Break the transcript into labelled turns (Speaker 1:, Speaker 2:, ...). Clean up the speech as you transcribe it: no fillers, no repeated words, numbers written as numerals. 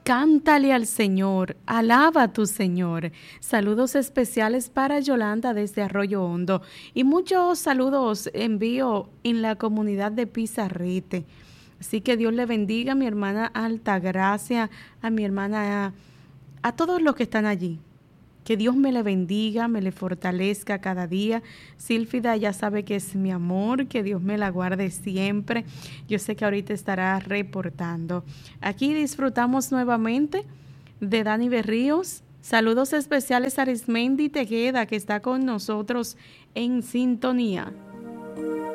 Speaker 1: Cántale al Señor, alaba a tu Señor. Saludos especiales para Yolanda desde Arroyo Hondo y muchos saludos envío en la comunidad de Pizarrete. Así que Dios le bendiga a mi hermana Altagracia, a mi hermana, a todos los que están allí. Que Dios me le bendiga, me le fortalezca cada día. Sílfida ya sabe que es mi amor, que Dios me la guarde siempre. Yo sé que ahorita estará reportando. Aquí disfrutamos nuevamente de Dani Berríos. Saludos especiales a Arismendi Tejeda, que está con nosotros en sintonía.